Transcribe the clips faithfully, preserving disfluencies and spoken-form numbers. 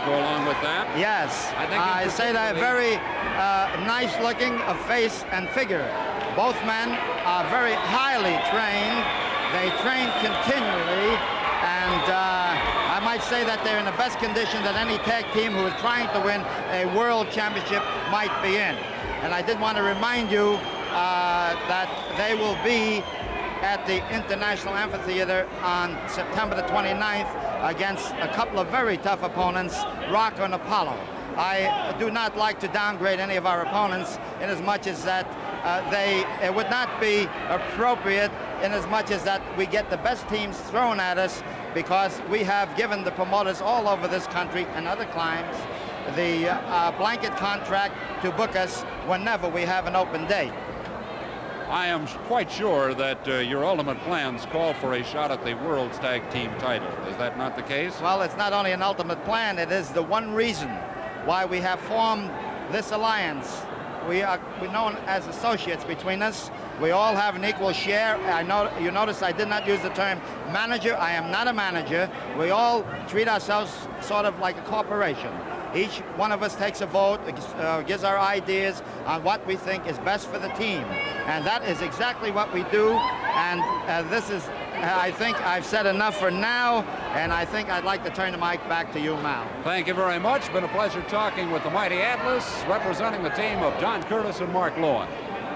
go along with that. Yes, I, think I say that very uh, nice looking of face and figure. Both men are very highly trained. They train continually, and uh, I might say that they're in the best condition that any tag team who is trying to win a world championship might be in. And I did want to remind you uh, that they will be at the International Amphitheater on September the twenty-ninth against a couple of very tough opponents, Rocco and Apollo. I do not like to downgrade any of our opponents in as much as that uh, they, it would not be appropriate in as much as that we get the best teams thrown at us, because we have given the promoters all over this country and other climes the uh, blanket contract to book us whenever we have an open date. I am quite sure that uh, your ultimate plans call for a shot at the World's Tag Team title. Is that not the case? Well, it's not only an ultimate plan, it is the one reason why we have formed this alliance. We are we're known as associates between us. We all have an equal share. I know you notice I did not use the term manager. I am not a manager. We all treat ourselves sort of like a corporation. Each one of us takes a vote, uh, gives our ideas on what we think is best for the team. And that is exactly what we do. And uh, this is, uh, I think I've said enough for now, and I think I'd like to turn the mic back to you, Mal. Thank you very much. Been a pleasure talking with the Mighty Atlas, representing the team of Don Curtis and Mark Loewen.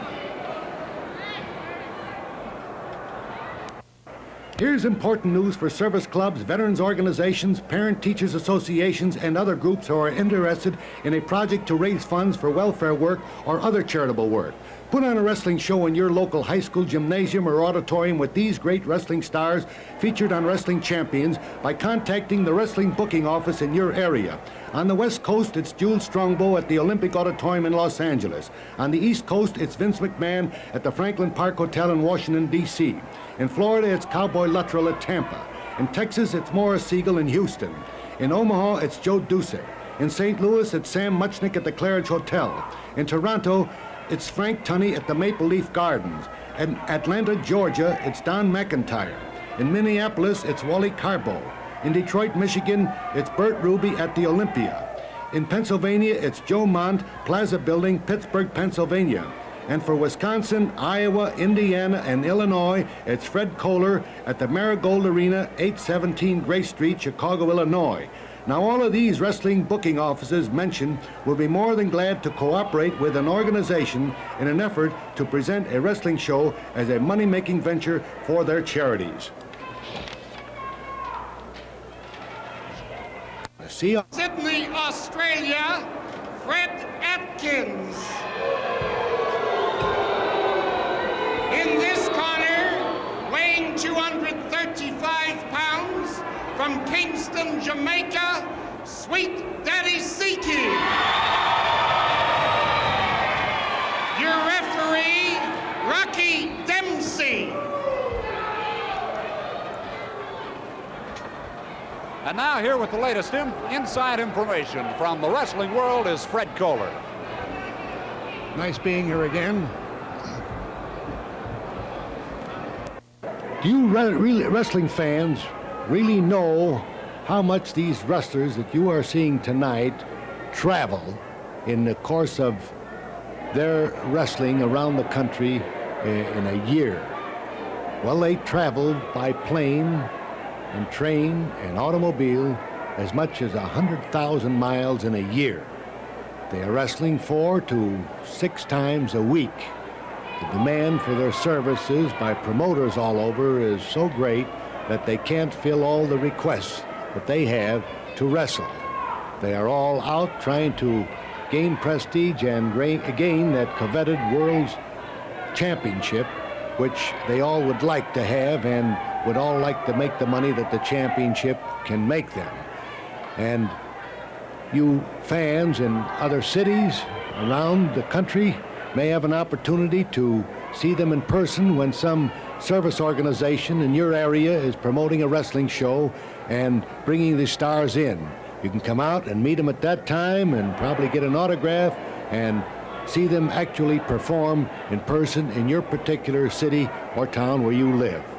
Here's important news for service clubs, veterans organizations, parent-teachers associations, and other groups who are interested in a project to raise funds for welfare work or other charitable work. Put on a wrestling show in your local high school gymnasium or auditorium with these great wrestling stars featured on Wrestling Champions by contacting the wrestling booking office in your area. On the West Coast, it's Jules Strongbow at the Olympic Auditorium in Los Angeles. On the East Coast, it's Vince McMahon at the Franklin Park Hotel in Washington, D C In Florida, it's Cowboy Luttrell at Tampa. In Texas, it's Morris Siegel in Houston. In Omaha, it's Joe Ducek. In Saint Louis, it's Sam Muchnick at the Claridge Hotel. In Toronto, it's Frank Tunney at the Maple Leaf Gardens. In Atlanta, Georgia, it's Don McIntyre. In Minneapolis, it's Wally Carbo. In Detroit, Michigan, it's Bert Ruby at the Olympia. In Pennsylvania, it's Joe Mont, Plaza Building, Pittsburgh, Pennsylvania. And for Wisconsin, Iowa, Indiana, and Illinois, it's Fred Kohler at the Marigold Arena, eight seventeen Grace Street, Chicago, Illinois. Now, all of these wrestling booking offices mentioned will be more than glad to cooperate with an organization in an effort to present a wrestling show as a money-making venture for their charities. See you. Sydney, Australia, Fred Atkins. In this corner, weighing two hundred thirty-five pounds, from Kingston, Jamaica, Sweet Daddy Siki. Your referee, Rocky Dempsey. And now here with the latest in inside information from the wrestling world is Fred Kohler. Nice being here again. Do you re really, wrestling fans really know how much these wrestlers that you are seeing tonight travel in the course of their wrestling around the country uh, in a year? Well, they travel by plane and train and automobile as much as one hundred thousand miles in a year. They are wrestling four to six times a week. The demand for their services by promoters all over is so great that they can't fill all the requests that they have to wrestle. They are all out trying to gain prestige and gain that coveted World's Championship, which they all would like to have and would all like to make the money that the championship can make them. And you fans in other cities around the country may have an opportunity to see them in person when some service organization in your area is promoting a wrestling show and bringing the stars in. You can come out and meet them at that time and probably get an autograph and see them actually perform in person in your particular city or town where you live.